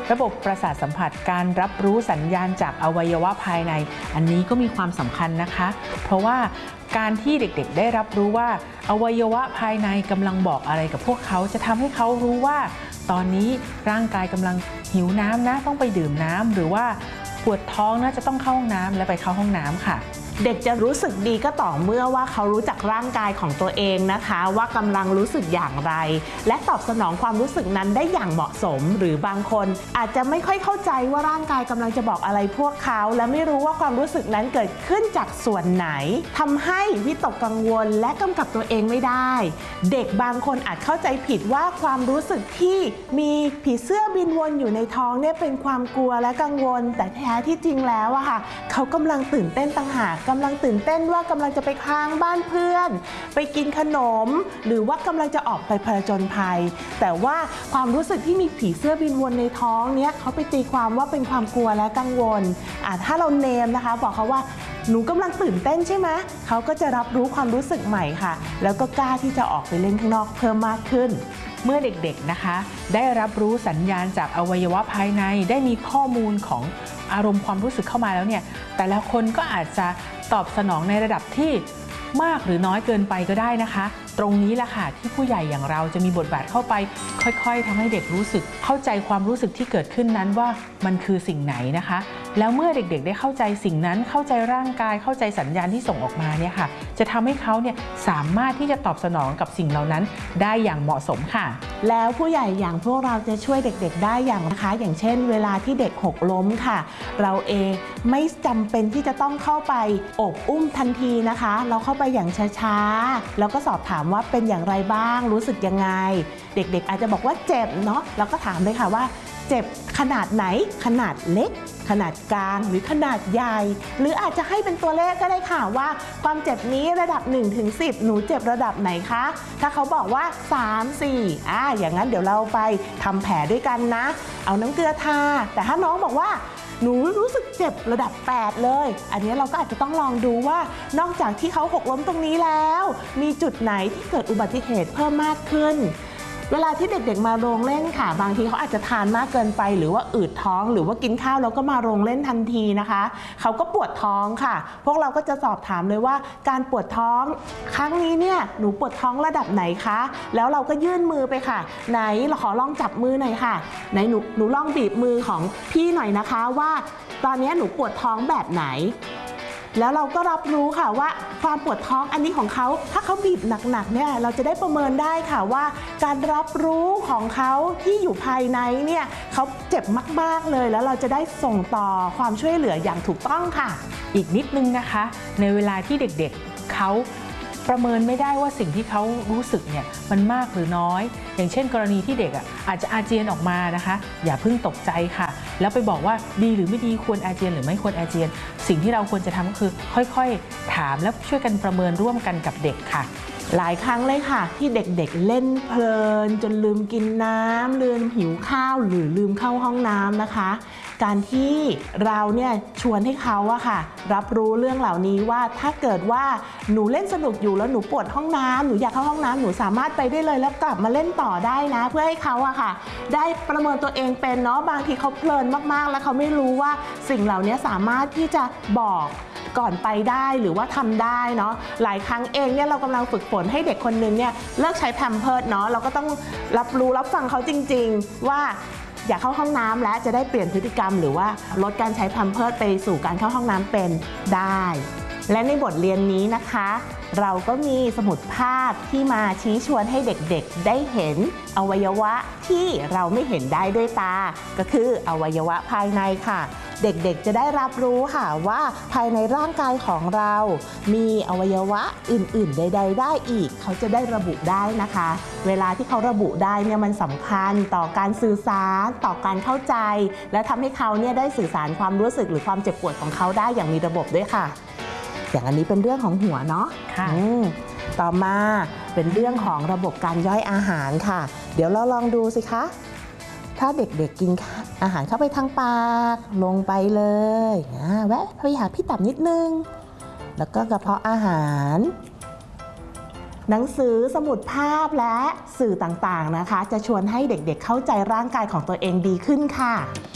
ระบบประสาทสัมผัสการรับรู้สัญญาณจากอวัยวะภายในอันนี้ก็มีความสำคัญนะคะเพราะว่าการที่เด็กๆได้รับรู้ว่าอวัยวะภายในกำลังบอกอะไรกับพวกเขาจะทำให้เขารู้ว่าตอนนี้ร่างกายกำลังหิวน้ำนะต้องไปดื่มน้ำหรือว่าปวดท้องนะจะต้องเข้าห้องน้ำและไปเข้าห้องน้ำค่ะเด็กจะรู้สึกดีก็ต่อเมื่อว่าเขารู้จักร่างกายของตัวเองนะคะว่ากำลังรู้สึกอย่างไรและตอบสนองความรู้สึกนั้นได้อย่างเหมาะสมหรือบางคนอาจจะไม่ค่อยเข้าใจว่าร่างกายกำลังจะบอกอะไรพวกเขาและไม่รู้ว่าความรู้สึกนั้นเกิดขึ้นจากส่วนไหนทำให้วิตกกังวลและกำกับตัวเองไม่ได้เด็กบางคนอาจเข้าใจผิดว่าความรู้สึกที่มีผีเสื้อบินวนอยู่ในท้องเนี่ยเป็นความกลัวและกังวลแต่แท้ที่จริงแล้วอะค่ะเขากำลังตื่นเต้นต่างหากกำลังตื่นเต้นว่ากำลังจะไปค้างบ้านเพื่อนไปกินขนมหรือว่ากำลังจะออกไปผจญภัยแต่ว่าความรู้สึกที่มีผีเสื้อบินวนในท้องเนี้ยเขาไปตีความว่าเป็นความกลัวและกังวลถ้าเราเนมนะคะบอกเขาว่าหนูกำลังตื่นเต้นใช่ไหมเขาก็จะรับรู้ความรู้สึกใหม่ค่ะแล้วก็กล้าที่จะออกไปเล่นข้างนอกเพิ่มมากขึ้นเมื่อเด็กๆนะคะได้รับรู้สัญญาณจากอวัยวะภายในได้มีข้อมูลของอารมณ์ความรู้สึกเข้ามาแล้วเนี่ยแต่ละคนก็อาจจะตอบสนองในระดับที่มากหรือน้อยเกินไปก็ได้นะคะตรงนี้แหละค่ะที่ผู้ใหญ่อย่างเราจะมีบทบาทเข้าไปค่อยๆทำให้เด็กรู้สึกเข้าใจความรู้สึกที่เกิดขึ้นนั้นว่ามันคือสิ่งไหนนะคะแล้วเมื่อเด็กๆได้เข้าใจสิ่งนั้นเข้าใจร่างกายเข้าใจสัญญาณที่ส่งออกมาเนี่ยค่ะจะทำให้เขาเนี่ยสามารถที่จะตอบสนองกับสิ่งเหล่านั้นได้อย่างเหมาะสมค่ะแล้วผู้ใหญ่อย่างพวกเราจะช่วยเด็กๆได้อย่างนะคะอย่างเช่นเวลาที่เด็กหกล้มค่ะเราเองไม่จำเป็นที่จะต้องเข้าไปโอบอุ้มทันทีนะคะเราเข้าไปอย่างช้าๆแล้วก็สอบถามว่าเป็นอย่างไรบ้างรู้สึกยังไงเด็กๆอาจจะบอกว่าเจ็บเนาะเราก็ถามเลยค่ะว่าเจ็บขนาดไหนขนาดเล็กขนาดกลางหรือขนาดใหญ่หรืออาจจะให้เป็นตัวเลขก็ได้ค่ะว่าความเจ็บนี้ระดับ1 ถึง 10หนูเจ็บระดับไหนคะถ้าเขาบอกว่า3 4อย่างนั้นเดี๋ยวเราไปทำแผลด้วยกันนะเอาน้ำเกลือทาแต่ถ้าน้องบอกว่าหนูรู้สึกเจ็บระดับ8เลยอันนี้เราก็อาจจะต้องลองดูว่านอกจากที่เขาหกล้มตรงนี้แล้วมีจุดไหนที่เกิดอุบัติเหตุเพิ่มมากขึ้นเวลาที่เด็กๆมาโรงเล่นค่ะบางทีเขาอาจจะทานมากเกินไปหรือว่าอืดท้องหรือว่ากินข้าวแล้วก็มาโรงเล่นทันทีนะคะเขาก็ปวดท้องค่ะพวกเราก็จะสอบถามเลยว่าการปวดท้องครั้งนี้เนี่ยหนูปวดท้องระดับไหนคะแล้วเราก็ยื่นมือไปค่ะไหนเราขอลองจับมือหน่อยค่ะไหนหนูลองบีบมือของพี่หน่อยนะคะว่าตอนนี้หนูปวดท้องแบบไหนแล้วเราก็รับรู้ค่ะว่าความปวดท้องอันนี้ของเขาถ้าเขาบีบหนักๆเนี่ยเราจะได้ประเมินได้ค่ะว่าการรับรู้ของเขาที่อยู่ภายในเนี่ยเขาเจ็บมากๆเลยแล้วเราจะได้ส่งต่อความช่วยเหลืออย่างถูกต้องค่ะอีกนิดนึงนะคะในเวลาที่เด็กๆเขาประเมินไม่ได้ว่าสิ่งที่เขารู้สึกเนี่ยมันมากหรือน้อยอย่างเช่นกรณีที่เด็กอาจจะอาเจียนออกมานะคะอย่าเพิ่งตกใจค่ะแล้วไปบอกว่าดีหรือไม่ดีควรอาเจียนหรือไม่ควรอาเจียนสิ่งที่เราควรจะทำก็คือค่อยๆถามและช่วยกันประเมินร่วมกันกับเด็กค่ะหลายครั้งเลยค่ะที่เด็กๆเล่นเพลินจนลืมกินน้ำลืมหิวข้าวหรือลืมเข้าห้องน้ำนะคะการที่เราเนี่ยชวนให้เขาอะค่ะรับรู้เรื่องเหล่านี้ว่าถ้าเกิดว่าหนูเล่นสนุกอยู่แล้วหนูปวดห้องน้ำหนูอยากเข้าห้องน้ำหนูสามารถไปได้เลยแล้วกลับมาเล่นต่อได้นะเพื่อให้เขาอะค่ะได้ประเมินตัวเองเป็นเนาะบางทีเขาเพลินมากๆแล้วเขาไม่รู้ว่าสิ่งเหล่านี้สามารถที่จะบอกก่อนไปได้หรือว่าทำได้เนาะหลายครั้งเองเนี่ยเรากำลังฝึกฝนให้เด็กคนนึงเนี่ยเลิกใช้แพมเพิร์สเนาะเราก็ต้องรับรู้รับฟังเขาจริงๆว่าอยากเข้าห้องน้ำและจะได้เปลี่ยนพฤติกรรมหรือว่าลดการใช้แพมเพิร์สไปสู่การเข้าห้องน้ำเป็นได้และในบทเรียนนี้นะคะเราก็มีสมุดภาพที่มาชี้ชวนให้เด็กๆได้เห็นอวัยวะที่เราไม่เห็นได้ด้วยตาก็คืออวัยวะภายในค่ะเด็กๆจะได้รับรู้ค่ะว่าภายในร่างกายของเรามีอวัยวะอื่นๆใดๆได้อีกเขาจะได้ระบุได้นะคะเวลาที่เขาระบุได้เนี่ยมันสำคัญต่อการสื่อสารต่อการเข้าใจและทำให้เขาเนี่ยได้สื่อสารความรู้สึกหรือความเจ็บปวดของเขาได้อย่างมีระบบด้วยค่ะอย่างอันนี้เป็นเรื่องของหัวเนาะค่ะต่อมาเป็นเรื่องของระบบการย่อยอาหารค่ะเดี๋ยวเราลองดูสิคะถ้าเด็กๆกินอาหารเข้าไปทางปากลงไปเลยแวะไปหาพี่ตับนิดนึงแล้วก็กระเพาะอาหารหนังสือสมุดภาพและสื่อต่างๆนะคะจะชวนให้เด็กๆเข้าใจร่างกายของตัวเองดีขึ้นค่ะ